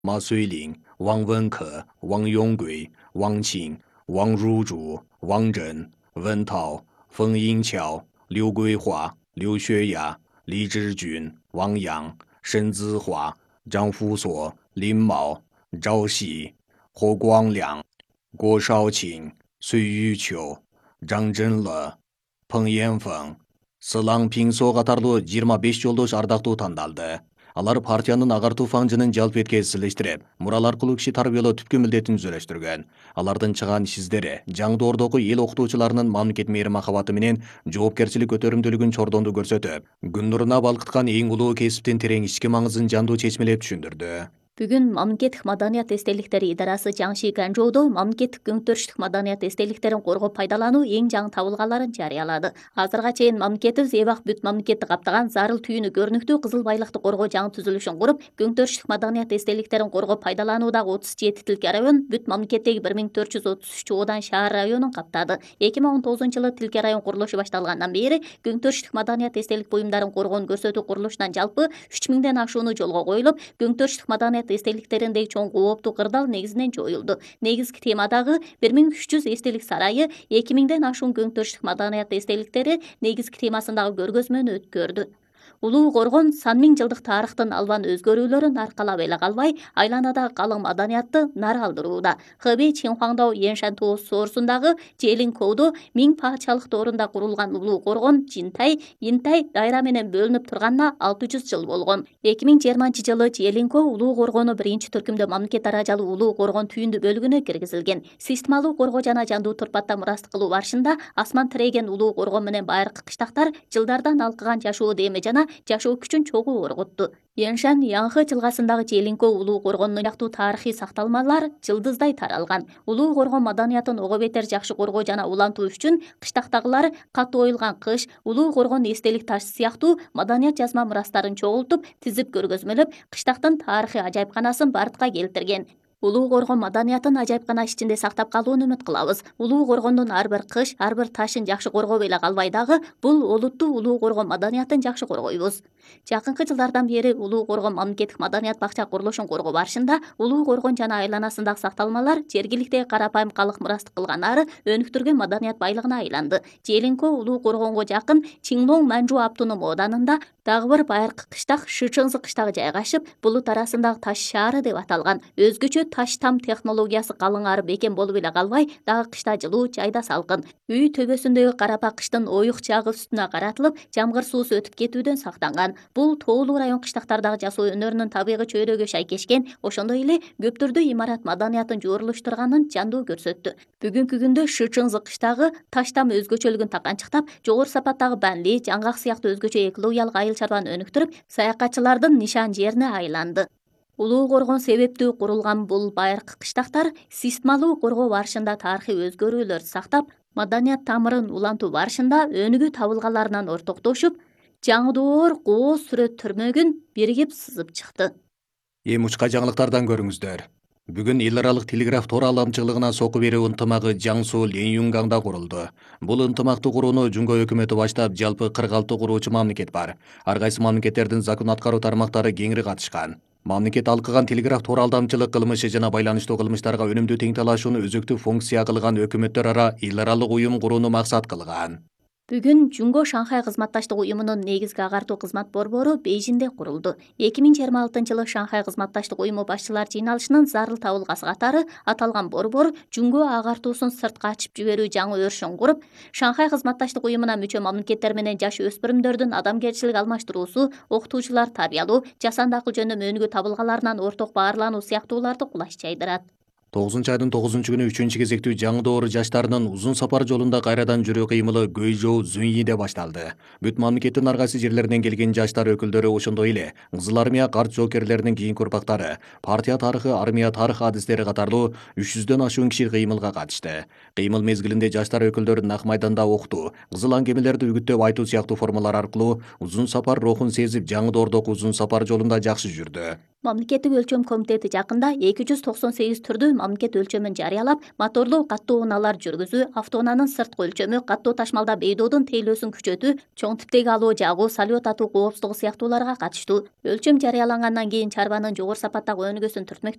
Ma Suiling, Wang Wenke, Wang Yonggui, Wang Qing, Wang Ruzhu, Wang Zhen, Wen Tao, Feng Yingqiao, Liu Guihua, Liu Xueya, Li Zhijun, Wang Yang, Shen Zihua, Zhang Fusuo, Lin Mao, Zhao Xi, Huo Guangliang, Guo Shaoqing, Sui Yuqiu, Zhang Zhenle, Peng Yanfeng, Сылаң Пиңсо катарлуу 25 жолдош ардактуу тандалды. Алар партиянын агартуу фаңжынын жалпы эткеси силештирип, мурал аркылуу киши тарбиялоо түпкү милдетин түзөлөштүргөн. Алардын чыган издери жаңы доордогу эл окутуучуларынын мамлекет мээри махабаты менен жоопкерчилик көтөрүмдүүлүгүн чордондо көрсөтүп, күн нуруна балкыткан эң улуу кесиптин терең ички маңызын жандуу чечмелеп түшүндүрдү. Бүгүн мамлекеттик маданият эстеликтери идарасы Жаңши Ганжоудо мамлекеттик өңтөрүштүк маданият эстеликтерин коргоп пайдалануу эң жаңы табылгаларын жарыялады. Азырга чейин мамлекетибиз эбак бүт мамлекетти каптаган зарыл түйүнү көрүнүктүү кызыл байлыкты коргоо жаңы түзүлүшүн куруп, өңтөрүштүк маданият эстеликтерин коргоп пайдалануудагы 37 тилке район бүт мамлекеттеги 1433 оодан шаар районун каптады. 2019-жылы тилке район курулушу башталгандан бери өңтөрүштүк маданият эстелик буюмдарын коргоонун көрсөтүү курулушунан жалпы 3000ден ашууну жолго коюлуп, өңтөрүштүк маданият эстеликтериндеги чоң кооптуу кырдаал негизинен жоюлду. Негизги темадагы 1300 эстелик сарайы 2000ден ашуун өңтөрүштүк маданият эстеликтери негизги темасындагы көргөзмөнү өткөрдү. Улуу Коргон сан миң жылдык тарыхтын албан өзгөрүүлөрүн аркалап эле калбай, айланадагы калың маданиятты нар алдырууда. Хэбэй Чинхуаңдоо Яншантоо соорусундагы Желинкоудо 1000 патшалык доорунда курулган Улуу Коргон Жинтай дайра менен бөлүнүп турганына 600 жыл болгон. 2020-жылы Желинко Улуу Коргону биринчи түркүмдө мамлекет даражалуу Улуу Коргон түйүндү бөлүгүнө киргизилген. Системалуу коргоо жана жандуу турпатта мурастык кылуу барышында асман тиреген Улуу Коргон менен байыркы кыштактар жылдардан алкыган жашоо деми жана жашоо күчүн чогуу орготту. Яншан Янхы жылгасындагы Желинко Улуу Коргондун жактуу тарыхый сакталмалар жылдыздай таралган. Улуу Коргон маданиятын ого бетер жакшы коргоо жана улантуу үчүн кыштактагылар катуу оюлган кыш, Улуу Коргон эстелик таш сыяктуу маданият жазма мурастарын чогултуп, тизип көргөзмөлөп, кыштактын тарыхый ажайыпканасын бартка келтирген. Улуу Коргон маданиятын ажайыпкана ичинде сактап калууну үмүт кылабыз. Улуу Коргондун ар бир кыш, ар бир ташын жакшы коргоп эле калбай дагы, бул олуттуу Улуу Коргон маданиятын жакшы коргойбуз. Жакынкы жылдардан бери Улуу Коргон мамлекеттик маданият бакча курулушун коргоо барышында Улуу Коргон жана айланасындагы сакталмалар жергиликтеги карапайым калк мурастык кылганары өнүктүргөн маданият байлыгына айланды. Желинко Улуу Коргонго жакын Чинглоң Манжу Аптунум ооданында дагы бир байыркы кыштак Шычыңзы кыштагы жайгашып, булут арасындагы таш шаары деп аталган. Өзгөчө таш там технологиясы калыңары бекем болуп эле калбай, дагы кышта жылуу, жайда салкын. Үй төбөсүндөгү карапа кыштын оюк чагы үстүнө каратылып, жамгыр суусу өтүп кетүүдөн сактанган. Бул тоолуу район кыштактардагы жасоо өнөрүнүн табигый чөйрөгө шайкешкен, ошондой эле көптөрдү имарат маданиятын жуурулуштурганын жандуу көрсөттү. Бүгүнкү күндө Шычыңзы кыштагы таш там өзгөчөлүгүн таканчыктап, жогору сапаттагы банли, жаңгак сыяктуу өзгөчө экологиялык айыл чарбаны өнүктүрүп, саякатчылардын нишан жерине айланды. Улуу Коргон себептүү курулган бул байыркы кыштактар системалуу коргоо барышында тарыхый өзгөрүүлөрдү сактап, маданият тамырын улантуу барышында өнүгүү табылгаларынан ортоктошуп, жаңы доор кооз сүрөт түрмөгүн биригип сызып чыкты. Эми учка жаңылыктардан көрүңүздөр. Бүгүн эл аралык телеграф тор аламчылыгына соку берүү ынтымагы Жаңсу Ленюнгаңда курулду. Бул ынтымакты курууну Жумго өкмөтү баштап, жалпы 46 куруучу мамлекет бар. Ар кайсы мамлекеттердин закон аткаруу тармактары кеңири катышкан. Мамлекет алкыган телеграф тор алдамчылык кылмышы жана байланыштуу кылмыштарга өнүмдүү тең талашууну өзөктүү функция кылган өкмөттөр ара эл аралык уюм курууну максат кылган. Бүгүн Жумго Шанхай кызматташтык уюмунун негизги агартуу кызмат борбору Бейжинде курулду. 2026-жылы Шанхай кызматташтык уюму башчылар жыйналышынын зарыл табылгасы катары аталган борбор Жумго агартуусун сыртка ачып жиберүү жаңы өрүшүн куруп, Шанхай кызматташтык уюмуна мүчө мамлекеттер менен жаш өспүрүмдөрдүн адамгерчилик алмаштыруусу, окутуучулар тарбиялоо, жасанды акыл жөнүндө өнүгүү табылгаларынан орток баарлануу сыяктууларды кулаш жайдырат. 9-айдын 9-күнү 3 кезектүү жаңы доору жаштарынын узун сапар жолунда кайрадан жүрүү кыймылы Гөйжоу Зуньиде башталды. Бүт мамлекеттин ар кайсы жерлеринен келген жаштар өкүлдөрү, ошондой эле Кызыл армия карт жоокерлеринин кийинки урпактары, партия тарыхы, армия тарых адистери катарлуу 300дөн ашуун киши кыймылга катышты. Кыймыл мезгилинде жаштар өкүлдөрү Ак майданда окутуу, кызыл аңгемелерди үгүттөп айтуу сыяктуу формалар аркылуу узун сапар рухун сезип, жаңы доордогу узун сапар жолунда жакшы жүрдү. Мамлекеттик өлчөм комитети жакында 298 түрдүү мамлекет өлчөмүн жарыялап, моторлуу каттуу унаалар жүргүзүү, автоунаанын сырткы өлчөмү, каттуу ташмалдап эйдоодун тейлөөсүн күчөтүү, чоң типтеги алуу жагуу, салют атуу коопсуздугу сыяктууларга катыштуу. Өлчөм жарыялангандан кийин чарбанын жогору сапаттагы өнүгүүсүн түртмөктүү